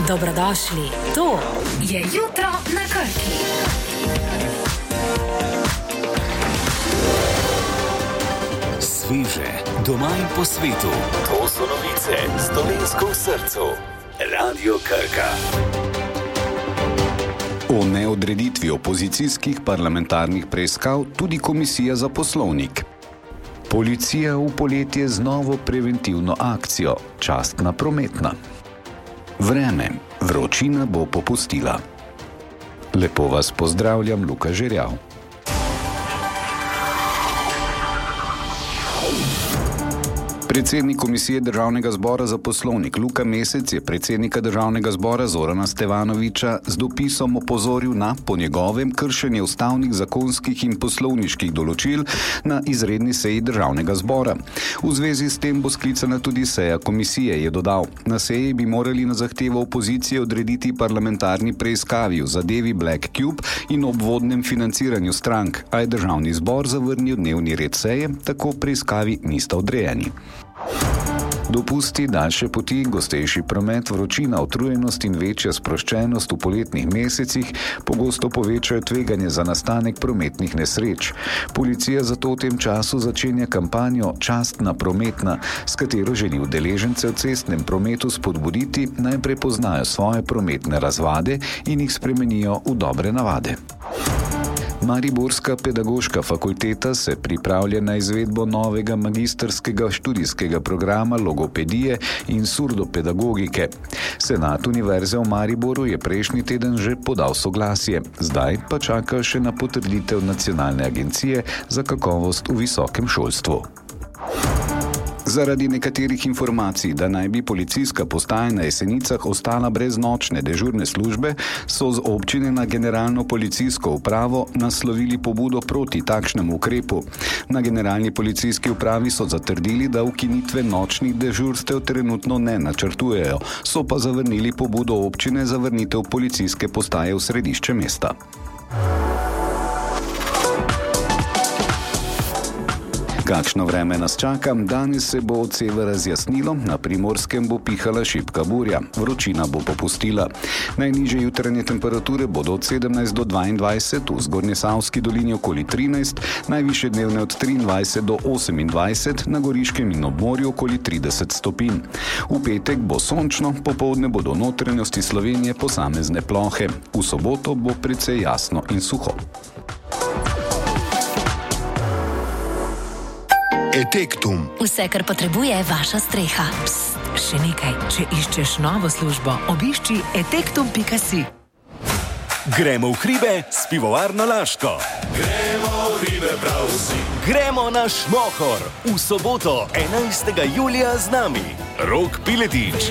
Dobrodošli. To je Jutro na Krki. Sveže, doma in po svetu. To so novice s Dolenjsko v srcu. Radio Krka. O neodreditvi opozicijskih parlamentarnih preiskav tudi Komisija za poslovnik. Policija v poletje z novo preventivno akcijo, častna prometna. Vreme, vročina bo popustila. Lepo vas pozdravljam, Luka Žerjav. Predsednik Komisije Državnega zbora za poslovnik Luka Mesec je predsednika Državnega zbora Zorana Stevanovića z dopisom opozoril na, po njegovem, kršenje ustavnih, zakonskih in poslovniških določil na izredni seji Državnega zbora. V zvezi s tem bo sklicana tudi seja komisije, je dodal. Na seji bi morali na zahtevo opozicije odrediti parlamentarni preiskavi v zadevi Black Cube in obvodnem financiranju strank, a je Državni zbor zavrnil dnevni red seje, tako preiskavi nista odrejeni. Dopusti, daljše poti, gostejši promet, vročina, utrujenost in večja sproščenost v poletnih mesecih pogosto povečajo tveganje za nastanek prometnih nesreč. Policija zato v tem času začenja kampanjo Častna prometna, s katero želi udeležence v cestnem prometu spodbuditi, naj prepoznajo svoje prometne razvade in jih spremenijo v dobre navade. Mariborska pedagoška fakulteta se pripravlja na izvedbo novega magistrskega študijskega programa logopedije in surdopedagogike. Senat Univerze v Mariboru je prejšnji teden že podal soglasje, zdaj pa čaka še na potrditev Nacionalne agencije za kakovost v visokem šolstvu. Zaradi nekaterih informacij, da naj bi policijska postaja na Jesenicah ostala brez nočne dežurne službe, so z občine na Generalno policijsko upravo naslovili pobudo proti takšnemu ukrepu. Na Generalni policijski upravi so zatrdili, da ukinitve nočnih dežurstev trenutno ne načrtujejo, so pa zavrnili pobudo občine za vrnitev policijske postaje v središče mesta. Kakšno vreme nas čaka? Danes se bo od severa razjasnilo, na Primorskem bo pihala šibka burja, vročina bo popustila. Najnižje jutranje temperature bodo od 17 do 22, v Zgornjesavski dolini okoli 13, najvišje dnevne od 23 do 28, na Goriškem in obmorju okoli 30 stopinj. V petek bo sončno, popoldne bodo v notranjosti Slovenije posamezne plohe. V soboto bo precej jasno in suho. Etektum. Vse, kar potrebuje vaša streha. Psst, še nekaj. Če iščeš novo službo, obišči etektum.si. Gremo v hribe s pivovarno Laško. Gremo v hribe prav vsi. Gremo na Šmohor v soboto 11. julija z nami. Rok Piletič.